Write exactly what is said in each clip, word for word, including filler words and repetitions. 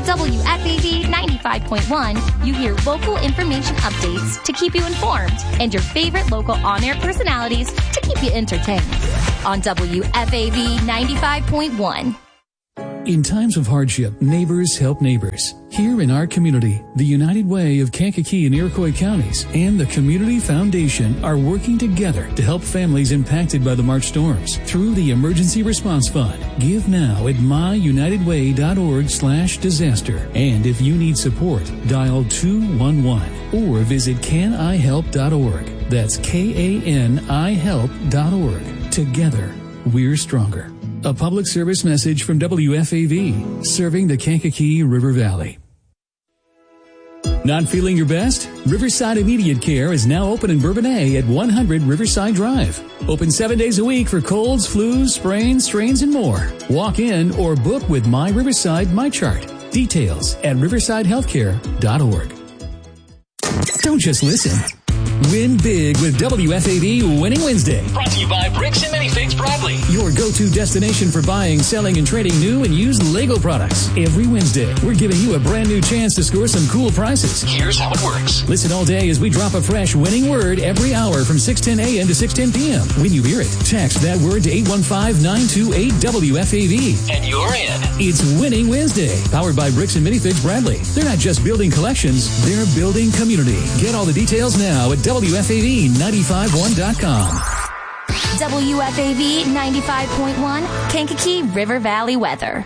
W F A V ninety-five point one, you hear local information updates to keep you informed and your favorite local on-air personalities to keep you entertained. On W F A V ninety-five point one. In times of hardship, neighbors help neighbors. Here in our community, the United Way of Kankakee and Iroquois counties and the Community Foundation are working together to help families impacted by the March storms through the Emergency Response Fund. Give now at myunitedway.org slash disaster. And if you need support, dial two one one or visit can I help dot org. That's K A N I help dot org. Together, we're stronger. A public service message from W F A V, serving the Kankakee River Valley. Not feeling your best? Riverside Immediate Care is now open in Bourbonnais at one hundred Riverside Drive. Open seven days a week for colds, flus, sprains, strains, and more. Walk in or book with My Riverside MyChart. Details at riverside healthcare dot org. Don't just listen. Win big with W F A V Winning Wednesday. Brought to you by Bricks and Minifigs Bradley. Your go-to destination for buying, selling, and trading new and used Lego products. Every Wednesday, we're giving you a brand new chance to score some cool prizes. Here's how it works. Listen all day as we drop a fresh winning word every hour from six ten a.m. to six ten p.m. When you hear it, text that word to eight one five, nine two eight, W F A V. And you're in. It's Winning Wednesday, powered by Bricks and Minifigs Bradley. They're not just building collections, they're building community. Get all the details now at W F A V ninety-five point one dot com. W F A V ninety-five point one, Kankakee River Valley weather.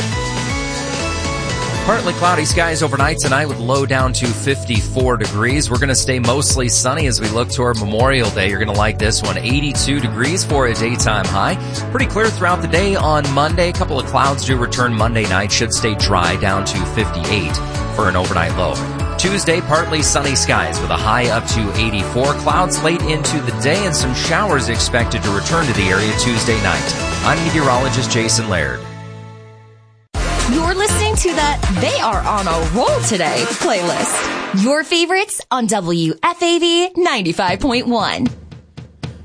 Partly cloudy skies overnight tonight with low down to fifty-four degrees. We're going to stay mostly sunny as we look toward Memorial Day. You're going to like this one. eighty-two degrees for a daytime high. Pretty clear throughout the day on Monday. A couple of clouds do return Monday night. Should stay dry down to fifty-eight for an overnight low. Tuesday, partly sunny skies with a high up to eighty-four. Clouds late into the day and some showers expected to return to the area Tuesday night. I'm meteorologist Jason Laird. You're listening to the They Are on a Roll Today playlist. Your favorites on W F A V ninety-five point one.